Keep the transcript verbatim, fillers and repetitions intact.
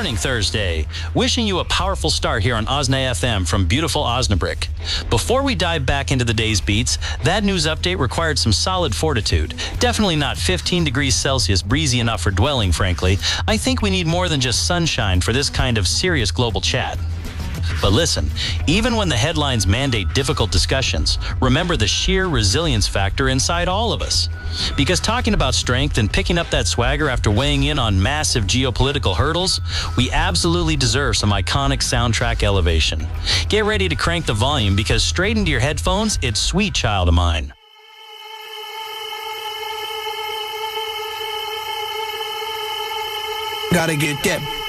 morning, Thursday. Wishing you a powerful start here on Osna F M from beautiful Osnabrück. Before we dive back into the day's beats, that news update required some solid fortitude. Definitely not fifteen degrees Celsius, breezy enough for dwelling, frankly. I think we need more than just sunshine for this kind of serious global chat. But listen, even when the headlines mandate difficult discussions, remember the sheer resilience factor inside all of us. Because talking about strength and picking up that swagger after weighing in on massive geopolitical hurdles, we absolutely deserve some iconic soundtrack elevation. Get ready to crank the volume because straight into your headphones, it's Sweet Child of Mine. Gotta get that